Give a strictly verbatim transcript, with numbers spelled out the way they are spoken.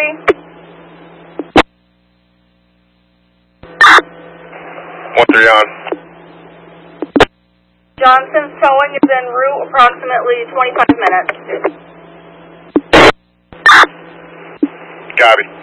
three. one three on. Johnson's towing is en route approximately twenty-five minutes. Copy.